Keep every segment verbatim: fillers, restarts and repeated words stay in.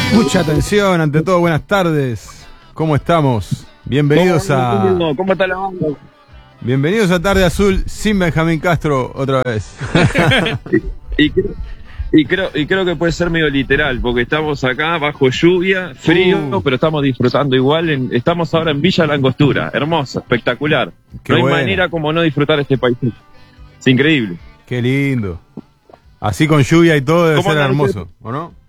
Mucha atención, ante todo, buenas tardes. ¿Cómo estamos? Bienvenidos a... ¿Cómo está la banda? Bienvenidos a Tarde Azul sin Benjamín Castro otra vez. y, y, creo, y, creo, y creo que puede ser medio literal, porque estamos acá bajo lluvia, frío, uh. pero estamos disfrutando igual. En, estamos ahora en Villa La Angostura, hermoso, espectacular. Qué no hay bueno. manera como no disfrutar este paisaje. Es increíble. Qué lindo. Así con lluvia y todo debe ser hermoso, ustedes? ¿O no?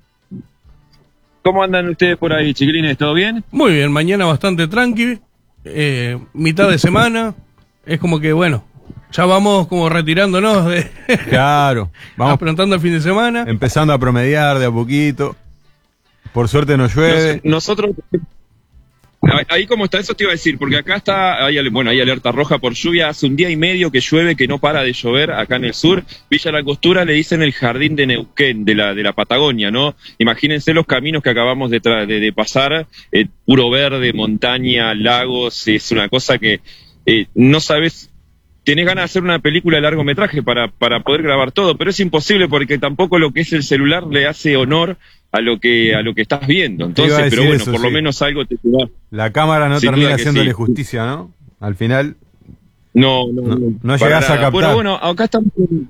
¿Cómo andan ustedes por ahí, chiquilines? ¿Todo bien? Muy bien, mañana bastante tranqui, eh, mitad de semana, es como que, bueno, ya vamos como retirándonos de... Claro, vamos afrontando el fin de semana. Empezando a promediar de a poquito, por suerte no llueve. Nos, nosotros... Ahí como está, eso te iba a decir, porque acá está, hay, bueno, hay alerta roja por lluvia, hace un día y medio que llueve, que no para de llover acá en el sur. Villa La Angostura le dicen el jardín de Neuquén, de la, de la Patagonia, ¿no? Imagínense los caminos que acabamos de, de, de pasar, eh, puro verde, montaña, lagos, es una cosa que eh, no sabes... Tenés ganas de hacer una película de largometraje para, para poder grabar todo, pero es imposible porque tampoco lo que es el celular le hace honor a lo que a lo que estás viendo. Entonces, pero bueno, eso, por sí. lo menos algo te da. La cámara no termina haciéndole sí. justicia, ¿no? Al final no no no, no, no llegás a captar. Bueno, bueno, acá estamos.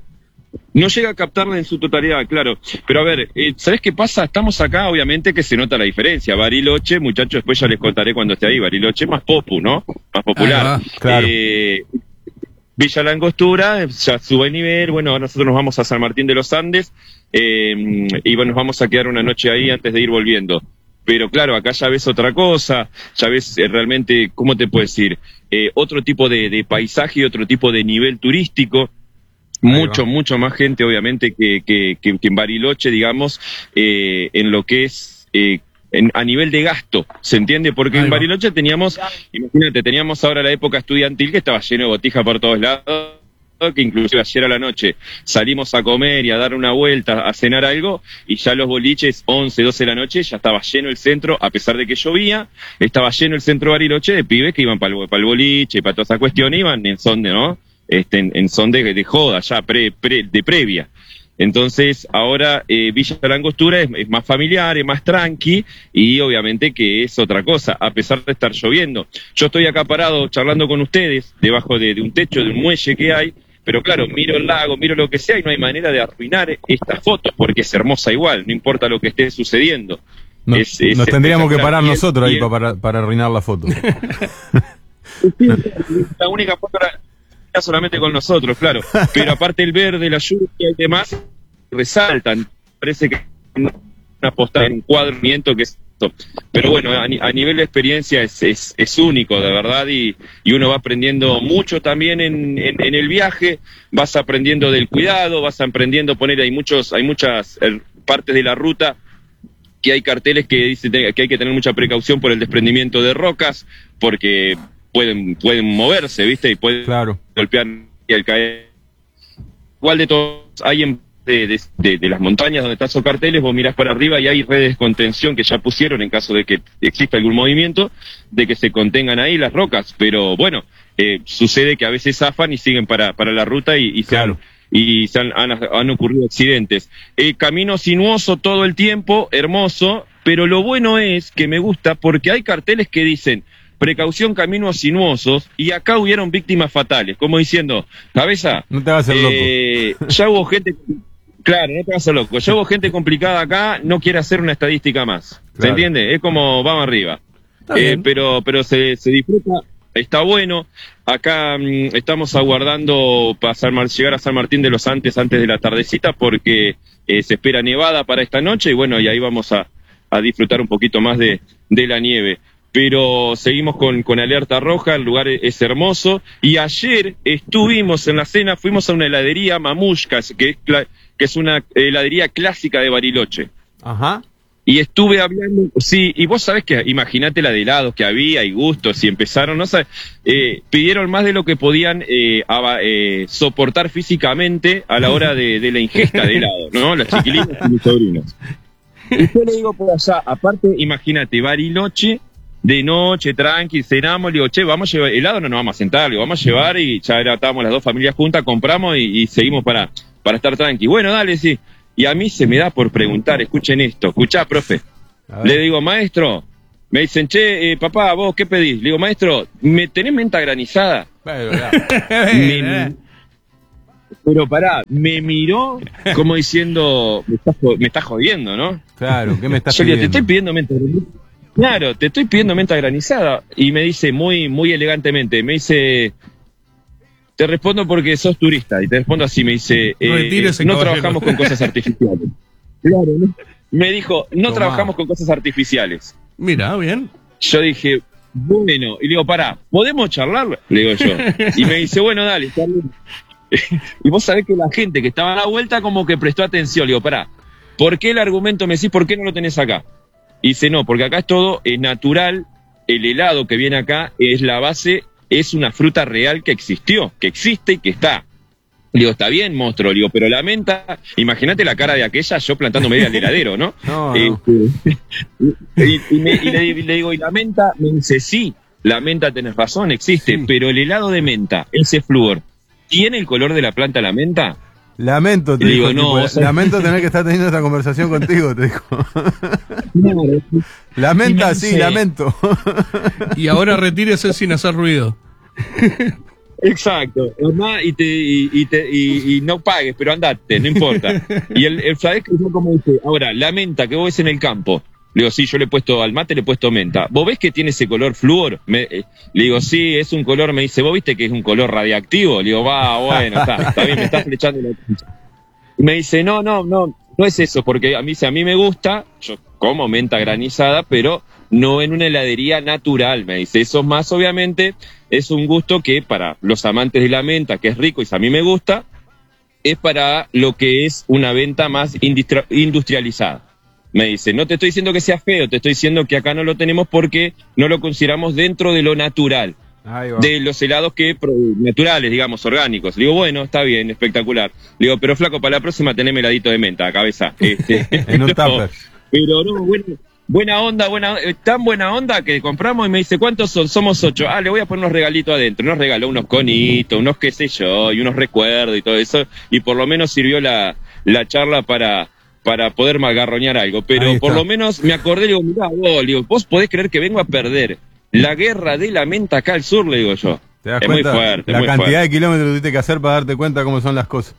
No llega a captarla en su totalidad, claro. Pero a ver, eh, ¿sabés qué pasa? Estamos acá, obviamente que se nota la diferencia. Bariloche, muchachos, después ya les contaré cuando esté ahí. Bariloche más popu, ¿no? Más popular. Ah, claro. Eh, Villa La Angostura, ya sube el nivel, bueno, ahora nosotros nos vamos a San Martín de los Andes, eh, y bueno, nos vamos a quedar una noche ahí antes de ir volviendo. Pero claro, acá ya ves otra cosa, ya ves eh, realmente, ¿cómo te puedo decir? Eh, otro tipo de, de paisaje y otro tipo de nivel turístico. Mucho, mucho más gente, obviamente, que, que, que, que en Bariloche, digamos, eh, en lo que es... Eh, En, a nivel de gasto, ¿se entiende? Porque en Bariloche teníamos, imagínate, teníamos ahora la época estudiantil que estaba lleno de botija por todos lados, que inclusive ayer a la noche salimos a comer y a dar una vuelta, a cenar algo, y ya los boliches, once, doce de la noche, ya estaba lleno el centro, a pesar de que llovía, estaba lleno el centro de Bariloche de pibes que iban para el, para el boliche, para toda esa cuestión, iban en son de, ¿no? Este, en, en son de, de joda, ya pre, pre, de previa. Entonces, ahora eh, Villa La Angostura es, es más familiar, es más tranqui, y obviamente que es otra cosa, a pesar de estar lloviendo. Yo estoy acá parado charlando con ustedes, debajo de, de un techo, de un muelle que hay, pero claro, miro el lago, miro lo que sea, y no hay manera de arruinar esta foto, porque es hermosa igual, no importa lo que esté sucediendo. No, es, es nos tendríamos que parar y nosotros el, ahí el, para, para arruinar la foto. La única foto era solamente con nosotros, claro, pero aparte el verde, la lluvia y demás resaltan, parece que una postada en un cuadro que es esto. Pero bueno, a, a nivel de experiencia es, es, es único, de verdad, y, y uno va aprendiendo mucho también en, en, en el viaje, vas aprendiendo del cuidado, vas aprendiendo, poner, hay muchos, hay muchas eh, partes de la ruta que hay carteles que dicen que hay que tener mucha precaución por el desprendimiento de rocas, porque pueden pueden moverse, ¿viste? Y pueden claro. golpear y al caer. Igual de todos, hay en, de, de, de, de las montañas donde están esos carteles, vos mirás para arriba y hay redes de contención que ya pusieron en caso de que exista algún movimiento, de que se contengan ahí las rocas, pero bueno, eh, sucede que a veces zafan y siguen para, para la ruta y, y claro. se han, y se han, han, han ocurrido accidentes. Eh, camino sinuoso todo el tiempo, hermoso, pero lo bueno es que me gusta porque hay carteles que dicen precaución, caminos sinuosos, y acá hubieron víctimas fatales, como diciendo, cabeza, no te vas a hacer eh, loco. Ya hubo gente, claro, no te vas a hacer loco, ya hubo gente complicada acá, no quiere hacer una estadística más, claro. ¿Se entiende? Es como, vamos arriba, eh, pero pero se, se disfruta, está bueno, acá mmm, estamos aguardando para llegar a San Martín de los Andes antes de la tardecita, porque eh, se espera nevada para esta noche, y bueno, y ahí vamos a, a disfrutar un poquito más de, de la nieve. Pero seguimos con, con alerta roja, el lugar es hermoso, y ayer estuvimos en la cena, fuimos a una heladería Mamushka, que es, que es una heladería clásica de Bariloche. Ajá. Y estuve hablando, sí, y vos sabés que, imagínate la de helados que había y gustos, y empezaron, no sé, eh, pidieron más de lo que podían eh, a, eh, soportar físicamente a la hora de, de la ingesta de helado, ¿no? Las chiquilinas y mis sobrinos. Y yo le digo por allá, aparte, imagínate, Bariloche, de noche, tranqui, cenamos, le digo, che, vamos a llevar helado, no nos vamos a sentar, le digo, vamos a llevar, y ya era, estábamos las dos familias juntas, compramos y, y seguimos para, para estar tranqui. Bueno, dale, sí. Y a mí se me da por preguntar, escuchen esto, escuchá, profe. Le digo, maestro, me dicen, che, eh, papá, ¿vos qué pedís? Le digo, maestro, ¿me tenés menta granizada? Bueno, ya. me, pero pará, me miró como diciendo, me estás, me estás jodiendo, ¿no? Claro, ¿qué me estás Yo le pidiendo? digo, te estoy pidiendo menta granizada. Claro, te estoy pidiendo menta granizada. Y me dice muy, muy elegantemente, me dice, te respondo porque sos turista. Y te respondo así, me dice, eh, Retírese, no caballero. trabajamos con cosas artificiales. Claro, ¿no? Me dijo, no Tomá. trabajamos con cosas artificiales. Mira, bien. Yo dije, bueno, y le digo, pará, ¿podemos charlar? Le digo yo. Y me dice, bueno, dale, charlemos. Y vos sabés que la gente que estaba a la vuelta como que prestó atención. Le digo, pará, ¿por qué el argumento me decís, por qué no lo tenés acá? Y dice, no, porque acá es todo es natural, el helado que viene acá es la base, es una fruta real que existió, que existe y que está. Le digo, está bien, monstruo, le digo, pero la menta, imagínate la cara de aquella, yo plantándome medio al heladero, ¿no? No, no. Este, y, y me- y le, y le digo, ¿y la menta? Me dice, sí, la menta tenés razón, existe, Sí. pero el helado de menta, ese flúor, ¿tiene el color de la planta la menta? Lamento, te Le dijo, digo, no, tipo, vos sabés- lamento tener que estar teniendo esta conversación contigo, te dijo. Y Lamenta, me sí, dice- lamento. Y ahora retírese sin hacer ruido. Exacto, mamá, y, te, y, y te, y, y no pagues, pero andate, no importa. Y el, el ¿sabés que yo como dice? Ahora, la menta que vos ves en el campo, le digo, sí, yo le he puesto al mate, le he puesto menta. ¿Vos ves que tiene ese color flúor? Me, eh, le digo, sí, es un color, me dice, ¿vos viste que es un color radiactivo? Le digo, va, bueno, está, está bien, me estás flechando la pincha. Y me dice, no, no, no, no es eso, porque a mí, si a mí me gusta, yo como menta granizada, pero no en una heladería natural, me dice. Eso más, obviamente, es un gusto que para los amantes de la menta, que es rico y si a mí me gusta, es para lo que es una venta más industri- industrializada. Me dice, no te estoy diciendo que sea feo, te estoy diciendo que acá no lo tenemos porque no lo consideramos dentro de lo natural, Ahí va. de los helados que pro- naturales, digamos, orgánicos. Le digo, bueno, está bien, espectacular. Le digo, pero flaco, para la próxima teneme heladito de menta, cabeza. Este, En un no, tupper. pero no, bueno, buena onda, buena, eh, tan buena onda que compramos y me dice, ¿cuántos son? Somos ocho. Ah, le voy a poner unos regalitos adentro. Nos regaló unos conitos, unos qué sé yo, y unos recuerdos y todo eso. Y por lo menos sirvió la, la charla para, para poder magarroñar algo. Pero Ahí por está. lo menos me acordé, le digo, mirá, vos, le digo, vos podés creer que vengo a perder la guerra de la menta acá al sur, le digo yo. ¿Te das Es cuenta? muy fuerte, La muy cantidad fuerte. de kilómetros que tuviste que hacer para darte cuenta cómo son las cosas.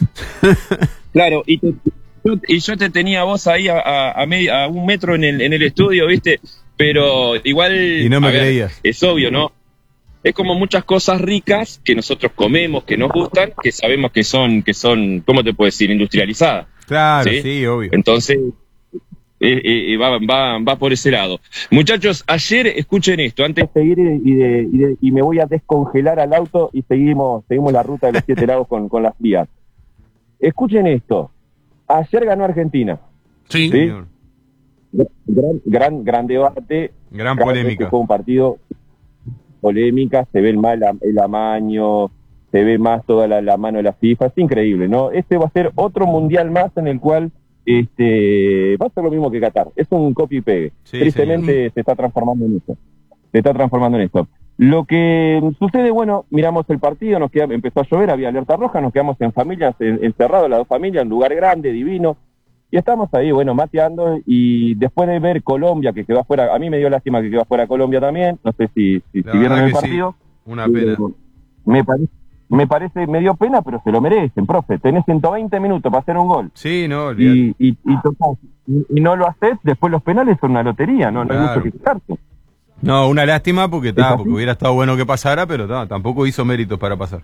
Claro, y, te- yo- y yo te tenía a vos ahí a, a, a medio- a un metro en el, en el estudio, ¿viste? Pero igual... Y no me a ver, creías. es obvio, ¿no? Es como muchas cosas ricas que nosotros comemos, que nos gustan, que sabemos que son, que son, ¿cómo te puedo decir? Industrializadas. Claro, ¿Sí? sí, obvio. Entonces, eh, eh, va, va, va por ese lado. Muchachos, ayer, escuchen esto, antes de seguir y, de, y, de- y me voy a descongelar al auto y seguimos, seguimos la ruta de los siete lagos con, con las vías. Escuchen esto, ayer ganó Argentina. Sí. Sí. Señor. Gran, gran, gran debate. Gran Cada vez polémica. que Fue un partido polémica, se ve el mal el amaño, se ve más toda la, la mano de la FIFA, es increíble, ¿no? Este va a ser otro mundial más en el cual este va a ser lo mismo que Qatar, es un copy y pegue. Sí, Tristemente se está transformando en eso. Se está transformando en esto. Lo que sucede, bueno, miramos el partido, nos quedamos, empezó a llover, había alerta roja, nos quedamos en familias, en- encerrados las dos familias, en un lugar grande, divino. Y estamos ahí, bueno, mateando, y después de ver Colombia, que quedó afuera, a mí me dio lástima que quedó afuera Colombia también, no sé si, si, La si vieron verdad el que sí. partido. Una pena. Eh, me, parece, me parece, me dio pena, pero se lo merecen, profe. Tenés ciento veinte minutos para hacer un gol. Sí, no, olvidate. Y, y, y, tocás, y, y no lo haces, después los penales son una lotería, no, no hay Claro. mucho que quitarte. No, una lástima porque, ¿Es ta, así? porque hubiera estado bueno que pasara, pero ta, tampoco hizo méritos para pasar.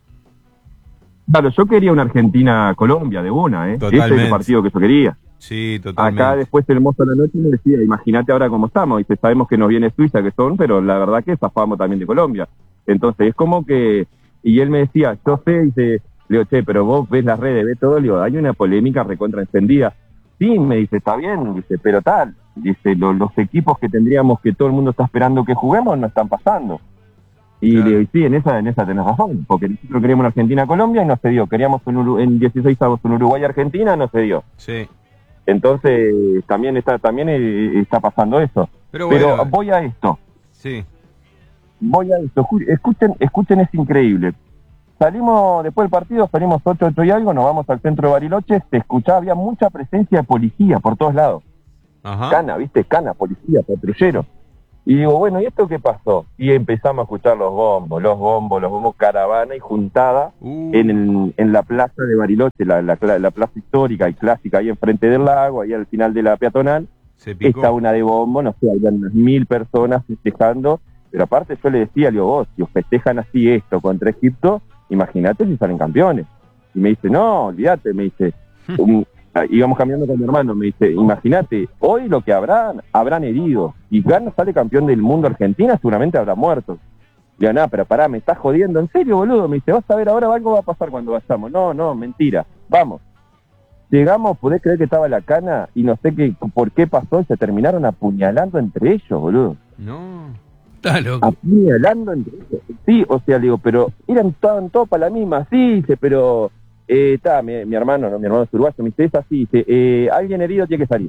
Claro, yo quería una Argentina-Colombia de una, ¿eh? Ese es Totalmente. el partido que yo quería. Sí, totalmente. Acá después el mozo de la noche me decía, imagínate ahora cómo estamos, dice, sabemos que nos viene Suiza, que son, pero la verdad que zafamos también de Colombia. Entonces es como que, y él me decía, yo sé, dice, le digo, che, pero vos ves las redes, ves todo, le digo, hay una polémica recontra encendida. Sí, me dice, está bien, dice, pero tal, dice, lo- los equipos que tendríamos que todo el mundo está esperando que juguemos no están pasando. Y Claro. le digo, y sí, en esa, en esa tenés razón, porque nosotros queríamos una Argentina-Colombia y no se dio, queríamos un Uru- en dieciséis avos un Uruguay-Argentina, no se dio. Sí. Entonces también está también eh, está pasando eso. Pero Pero, bueno, voy a esto, sí. voy a esto. Ju- Escuchen, escuchen, es increíble. Salimos, después del partido, salimos ocho, ocho y algo, nos vamos al centro de Bariloche, se escuchaba, había mucha presencia de policía por todos lados. Ajá. Cana, ¿viste? Cana, policía, patrullero. Y digo, bueno, ¿y esto qué pasó? Y empezamos a escuchar los bombos, los bombos, los bombos, caravana y juntada uh. en, el, en la plaza de Bariloche, la, la, la plaza histórica y clásica, ahí enfrente del lago, ahí al final de la peatonal. Se picó. Está una de bombo, no sé, habían unas mil personas festejando, pero aparte yo le decía, le digo, vos, si os festejan así esto contra Egipto, imagínate si salen campeones. Y me dice, no, olvídate, me dice, um, íbamos caminando con mi hermano, me dice, imagínate, hoy lo que habrán, habrán heridos, y Gana sale campeón del mundo Argentina, seguramente habrá muertos. Le digo, nada, pero pará, me estás jodiendo, ¿en serio, boludo? Me dice, vas a ver ahora algo va a pasar cuando vayamos. No, no, mentira, vamos. Llegamos, podés creer que estaba la Cana, y no sé qué, por qué pasó, y se terminaron apuñalando entre ellos, boludo. No, está loco. Apuñalando entre ellos. Sí, o sea, le digo, pero eran estaban todos para la misma, sí, dice, pero... Está, eh, mi, mi hermano, no, mi hermano es uruguayo, me dice, es así, dice, eh, alguien herido tiene que salir.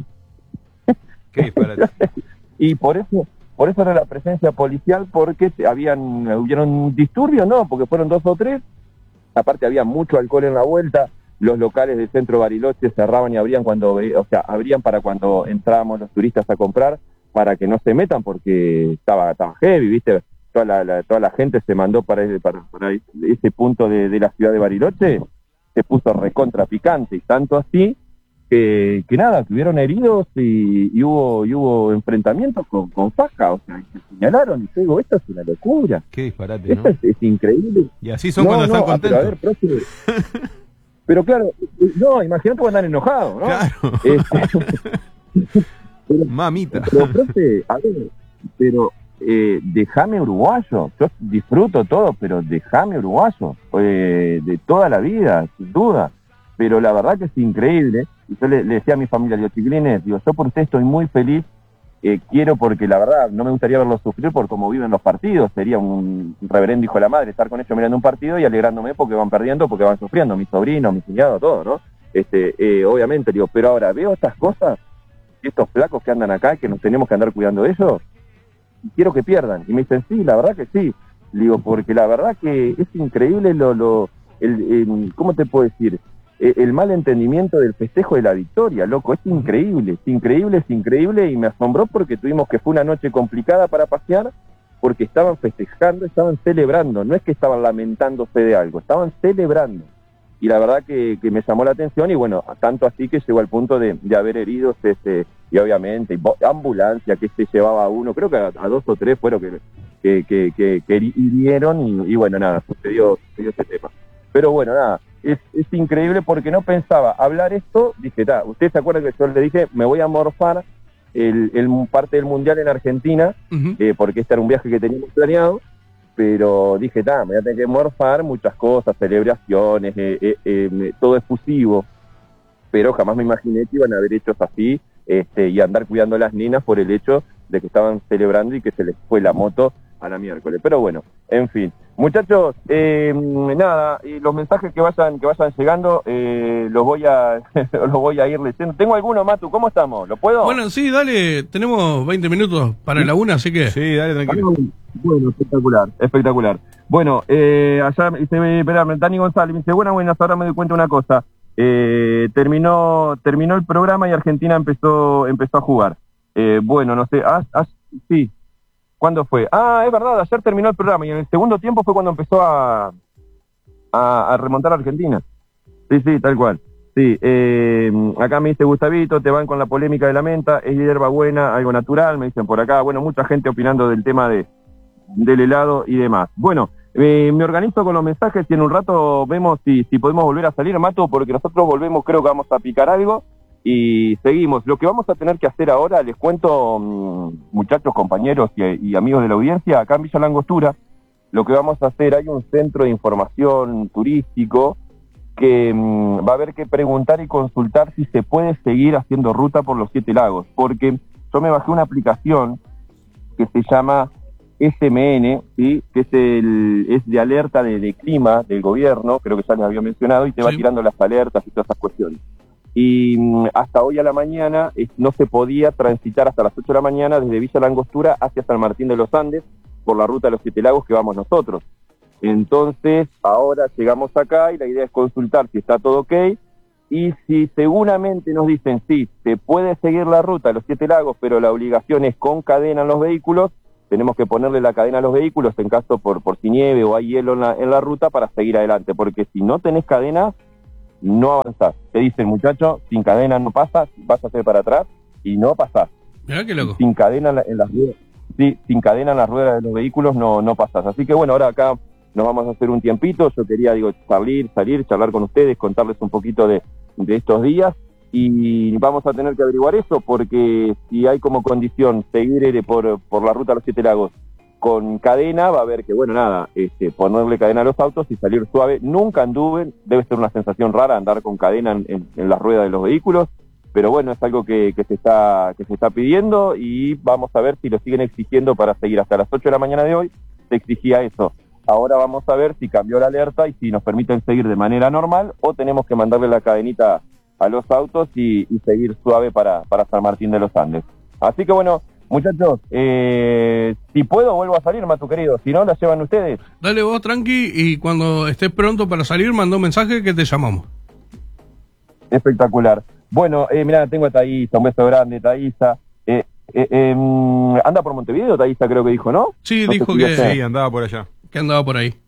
¿Qué disparate? Y por eso, por eso era la presencia policial, porque habían, hubieron disturbios, ¿no? Porque fueron dos o tres, aparte había mucho alcohol en la vuelta, los locales del centro Bariloche cerraban y abrían cuando, o sea, abrían para cuando entrábamos los turistas a comprar, para que no se metan, porque estaba, estaba heavy, ¿viste? Toda la, la, toda la gente se mandó para ese, para, para ese punto de, de la ciudad de Bariloche, se puso recontra picante, y tanto así que, que nada, que hubieron heridos y, y hubo y hubo enfrentamientos con, con faja, o sea, se señalaron, y yo digo, esto es una locura. Qué disparate, esto ¿no? es, es increíble. Y así son no, cuando no, están contentos. Pero, a ver, profe, pero claro, no, imagínate cuando andan enojados, ¿no? Claro. Este, pero, Mamita. Pero, profe, a ver, pero... Eh, déjame uruguayo, yo disfruto todo, pero déjame uruguayo, eh, de toda la vida, sin duda, pero la verdad que es increíble, y yo le, le decía a mi familia, digo, chiquilines, digo, yo por usted estoy muy feliz, eh, quiero porque la verdad no me gustaría verlos sufrir por cómo viven los partidos, sería un reverendo hijo de la madre estar con ellos mirando un partido y alegrándome porque van perdiendo, porque van sufriendo, mis sobrinos, mis cuñados, todo, ¿no? Este, eh, obviamente, digo, pero ahora veo estas cosas, estos flacos que andan acá, que nos tenemos que andar cuidando de ellos, y quiero que pierdan. Y me dicen, sí, la verdad que sí. Le digo, porque la verdad que es increíble lo, lo el, el, ¿cómo te puedo decir? El, el mal entendimiento del festejo de la victoria, loco, es increíble, es increíble, es increíble, y me asombró porque tuvimos que fue una noche complicada para pasear, porque estaban festejando, estaban celebrando, no es que estaban lamentándose de algo, estaban celebrando. Y la verdad que, que me llamó la atención, y bueno, tanto así que llegó al punto de, de haber heridos, este, y obviamente, y ambulancia que se llevaba a uno, creo que a, a dos o tres fueron que, que, que, que, que hirieron, y, y bueno, nada, sucedió, sucedió ese tema. Pero bueno, nada, es, es increíble porque no pensaba hablar esto, dije, ta, usted se acuerda que yo le dije, me voy a morfar el, el parte del Mundial en Argentina, uh-huh. eh, porque este era un viaje que teníamos planeado, pero dije, ta, me voy a tener que morfar muchas cosas, celebraciones, eh, eh, eh, todo efusivo, pero jamás me imaginé que iban a haber hechos así, este, y andar cuidando a las nenas por el hecho de que estaban celebrando y que se les fue la moto a la miércoles. Pero bueno, en fin. Muchachos, eh, nada, y los mensajes que vayan que vayan llegando, eh, los voy a los voy a ir leyendo. ¿Tengo alguno, Matu? ¿Cómo estamos? ¿Lo puedo? Bueno, sí, dale, tenemos veinte minutos para la una, así que... Sí, dale, tranquilo. Bueno, espectacular, espectacular. Bueno, eh, allá, dice, espera, Dani González, me dice, buenas, buenas, ahora me doy cuenta de una cosa. Eh, terminó terminó el programa y Argentina empezó empezó a jugar. Eh, bueno, no sé, ah, ah, sí. ¿Cuándo fue? Ah, es verdad, ayer terminó el programa y en el segundo tiempo fue cuando empezó a, a, a remontar a Argentina. Sí, sí, tal cual. Sí, eh, acá me dice Gustavito, te van con la polémica de la menta, es hierba buena, algo natural, me dicen por acá. Bueno, mucha gente opinando del tema de del helado y demás. Bueno, eh, me organizo con los mensajes y en un rato vemos si, si podemos volver a salir, Mato, porque nosotros volvemos, creo que vamos a picar algo. Y seguimos. Lo que vamos a tener que hacer ahora, les cuento, muchachos, compañeros y, y amigos de la audiencia, acá en Villa Langostura, lo que vamos a hacer, hay un centro de información turístico que mmm, va a haber que preguntar y consultar si se puede seguir haciendo ruta por los Siete Lagos, porque yo me bajé una aplicación que se llama S M N, ¿sí? Que es el es de alerta de, de clima del gobierno, creo que ya les había mencionado, y te va sí. tirando las alertas y todas esas cuestiones. Y hasta hoy a la mañana no se podía transitar hasta las ocho de la mañana desde Villa Langostura hacia San Martín de los Andes por la ruta de los Siete Lagos que vamos nosotros. Entonces, ahora llegamos acá y la idea es consultar si está todo ok, y si seguramente nos dicen, sí, se puede seguir la ruta a los Siete Lagos, pero la obligación es con cadena en los vehículos, tenemos que ponerle la cadena a los vehículos en caso por, por si nieve o hay hielo en la, en la ruta para seguir adelante, porque si no tenés cadena, no avanzás. Te dicen, muchacho, sin cadena no pasas, vas a hacer para atrás y no pasás. Mirá qué loco. Sin cadena en, la, en las ruedas, sí, sin cadena en las ruedas de los vehículos no, no pasás. Así que bueno, ahora acá nos vamos a hacer un tiempito. Yo quería, digo, salir, salir, charlar con ustedes, contarles un poquito de, de estos días y vamos a tener que averiguar eso porque si hay como condición seguir por, por la ruta a los Siete Lagos con cadena, va a haber que, bueno, nada, este, ponerle cadena a los autos y salir suave. Nunca anduve, debe ser una sensación rara andar con cadena en, en, en las ruedas de los vehículos, pero bueno, es algo que, que, se está, que se está pidiendo y vamos a ver si lo siguen exigiendo para seguir. Hasta las ocho de la mañana de hoy se exigía eso. Ahora vamos a ver si cambió la alerta y si nos permiten seguir de manera normal o tenemos que mandarle la cadenita a los autos y, y seguir suave para, para San Martín de los Andes. Así que bueno, muchachos, eh, si puedo vuelvo a salir, Matu querido, si no, la llevan ustedes. Dale vos, tranqui, y cuando estés pronto para salir, mandá un mensaje que te llamamos. Espectacular. Bueno, eh, mirá, tengo a Thaisa, un beso grande, Thaisa. Eh, eh, eh, anda por Montevideo, Thaisa creo que dijo, ¿no? Sí, no dijo si que Sí, andaba por allá. que andaba por ahí.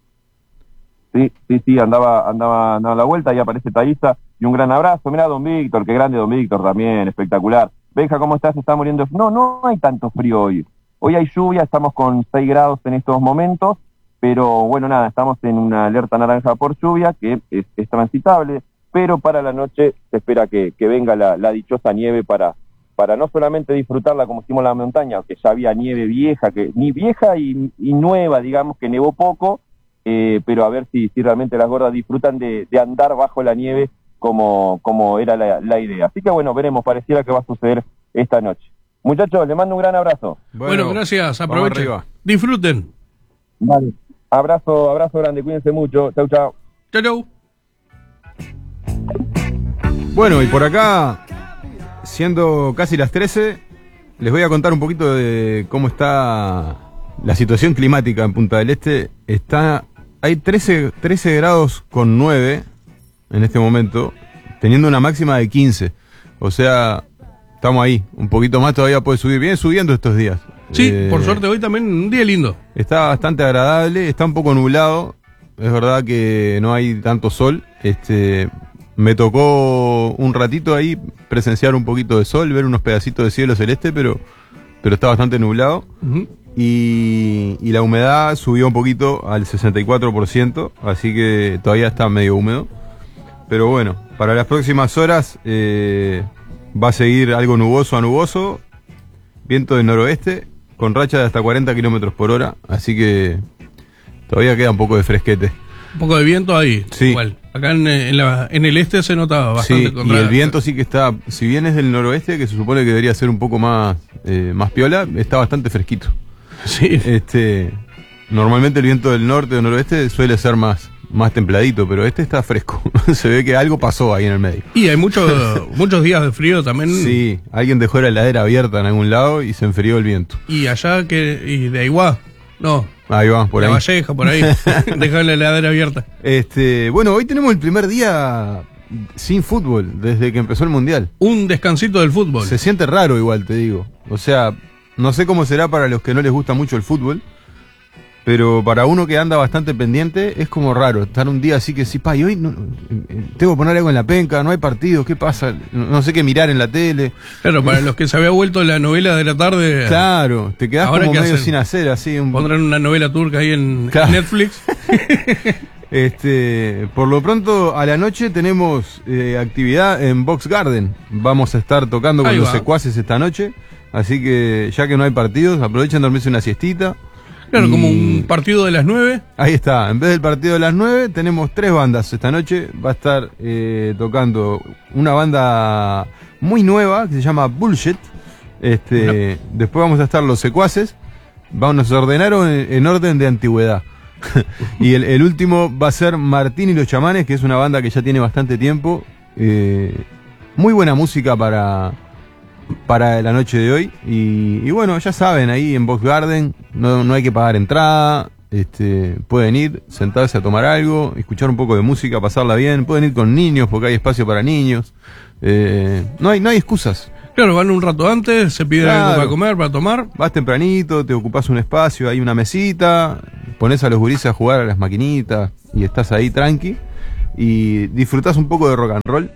Sí, sí, sí, andaba, andaba, andaba a la vuelta, ahí aparece Thaisa. Y un gran abrazo. Mirá, don Víctor, qué grande don Víctor también, espectacular. Benja, ¿cómo estás? Se está muriendo. No, no hay tanto frío hoy. Hoy hay lluvia, estamos con seis grados en estos momentos, pero bueno, nada, estamos en una alerta naranja por lluvia, que es, es transitable, pero para la noche se espera que, que venga la, la dichosa nieve para, para no solamente disfrutarla como hicimos en la montaña, que ya había nieve vieja, que ni vieja y, y nueva, digamos, que nevó poco, eh, pero a ver si, si realmente las gordas disfrutan de, de andar bajo la nieve como, como era la, la idea. Así que bueno, veremos, pareciera que va a suceder esta noche. Muchachos, les mando un gran abrazo. Bueno, bueno gracias, aprovechen. Disfruten. Vale. Abrazo, abrazo grande, cuídense mucho. Chau, chau. Chau, chau. Bueno, y por acá, siendo casi las trece, les voy a contar un poquito de cómo está la situación climática en Punta del Este. Está, hay trece, trece grados con nueve en este momento, teniendo una máxima de quince. O sea, estamos ahí, un poquito más todavía puede subir. Viene subiendo estos días. Sí, eh, por suerte hoy también un día lindo. Está bastante agradable, está un poco nublado. Es verdad que no hay tanto sol. Este, me tocó un ratito ahí presenciar un poquito de sol, ver unos pedacitos de cielo celeste, pero, pero está bastante nublado. Uh-huh. Y, y la humedad subió un poquito al sesenta y cuatro por ciento, así que todavía está medio húmedo. Pero bueno, para las próximas horas eh, va a seguir algo nuboso a nuboso, viento del noroeste, con racha de hasta cuarenta kilómetros por hora, así que todavía queda un poco de fresquete. Un poco de viento ahí, sí. Igual. Acá en, en, la, en el este se notaba bastante. Sí, con y la, el viento sí que está, si bien es del noroeste, que se supone que debería ser un poco más, eh, más piola, está bastante fresquito. Sí. Este, normalmente el viento del norte o noroeste suele ser más... más templadito, pero este está fresco. Se ve que algo pasó ahí en el medio. Y hay muchos muchos días de frío también. Sí, alguien dejó la heladera abierta en algún lado y se enfrió el viento. Y allá que y de Aiguá, no. Ahí va, por la ahí. La Valleja, por ahí. Dejó la heladera abierta. Este, bueno, hoy tenemos el primer día sin fútbol desde que empezó el Mundial. Un descansito del fútbol. Se siente raro igual, te digo. O sea, no sé cómo será para los que no les gusta mucho el fútbol. Pero para uno que anda bastante pendiente, es como raro estar un día así que sí, pa, y hoy no, tengo que poner algo en la penca, no hay partidos, ¿qué pasa? No, no sé qué mirar en la tele. Claro, para los que se había vuelto la novela de la tarde. Claro, te quedás como medio hacen? sin hacer, así. Un... Pondrán una novela turca ahí en, claro. en Netflix. este, por lo pronto, a la noche tenemos eh, actividad en Box Garden. Vamos a estar tocando con ahí los va. secuaces esta noche. Así que, ya que no hay partidos, aprovechen de dormirse una siestita. Claro, y... como un partido de las nueve. Ahí está, en vez del partido de las nueve tenemos tres bandas esta noche. Va a estar eh, tocando una banda muy nueva que se llama Bullshit. Este, no. Después vamos a estar los secuaces. Vamos, nos ordenaron en, en orden de antigüedad. Y el, el último va a ser Martín y los Chamanes, que es una banda que ya tiene bastante tiempo. Eh, muy buena música para... para la noche de hoy y, y bueno, ya saben, ahí en Box Garden no, no hay que pagar entrada, este, pueden ir, sentarse a tomar algo, escuchar un poco de música, pasarla bien, pueden ir con niños porque hay espacio para niños, eh, no hay, no hay excusas. Claro, van un rato antes, se pide Claro. algo para comer, para tomar. Vas tempranito, te ocupás un espacio, hay una mesita, pones a los gurises a jugar a las maquinitas y estás ahí tranqui y disfrutás un poco de rock and roll,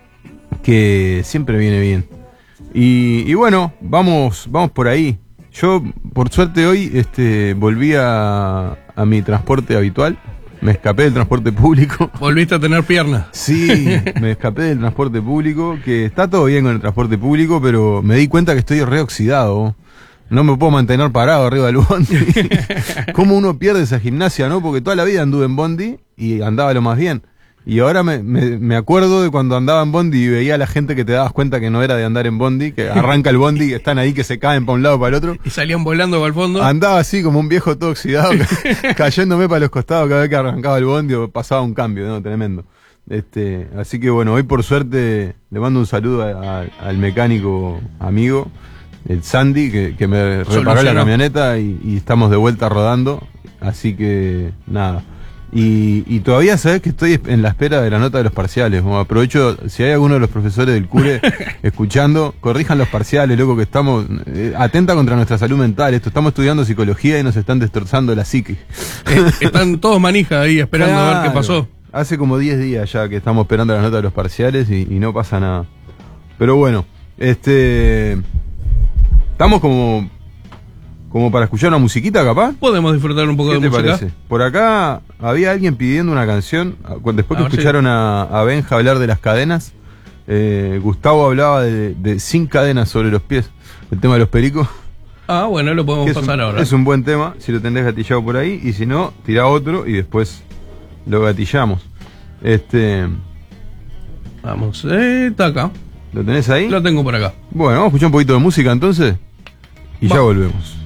que siempre viene bien. Y, y bueno, vamos, vamos por ahí. Yo, por suerte hoy, este, volví a, a mi transporte habitual. Me escapé del transporte público. Volviste a tener piernas. Sí, me escapé del transporte público, que está todo bien con el transporte público, pero me di cuenta que estoy reoxidado. No me puedo mantener parado arriba del bondi. ¿Cómo uno pierde esa gimnasia, no? Porque toda la vida anduve en bondi y andaba lo más bien. Y ahora me, me, me acuerdo de cuando andaba en bondi y veía a la gente que te dabas cuenta que no era de andar en bondi, que arranca el bondi, que están ahí, que se caen para un lado para el otro. Y salían volando para el fondo. Andaba así como un viejo todo oxidado, cayéndome para los costados cada vez que arrancaba el bondi o pasaba un cambio, ¿no? Tremendo. Este, así que bueno, hoy por suerte le mando un saludo a, a, al mecánico amigo, el Sandy, que, que me reparó Solucionó. la camioneta y, y estamos de vuelta rodando. Así que nada. Y, y todavía sabes que estoy en la espera de la nota de los parciales. Como aprovecho, si hay alguno de los profesores del Cure escuchando, corrijan los parciales, loco, que estamos eh, atenta contra nuestra salud mental. Esto, estamos estudiando psicología y nos están destrozando la psique. Eh, están todos manija ahí esperando a ver qué Claro. pasó. Hace como diez días ya que estamos esperando la nota de los parciales y, y no pasa nada. Pero bueno, este estamos como como para escuchar una musiquita, capaz. Podemos disfrutar un poco ¿Qué de te música. parece? Por acá había alguien pidiendo una canción. cu- Después A que ver si- escucharon a, a Benja hablar de las cadenas, eh, Gustavo hablaba de, de sin cadenas sobre los pies. El tema de los pericos. Ah, bueno, lo podemos que es, pasar un, ahora. es un buen tema, si lo tenés gatillado por ahí. Y si no, tirá otro y después lo gatillamos. Este, Vamos, eh, está acá. ¿lo tenés ahí? Lo tengo por acá. Bueno, vamos a escuchar un poquito de música entonces. Y Va. ya volvemos.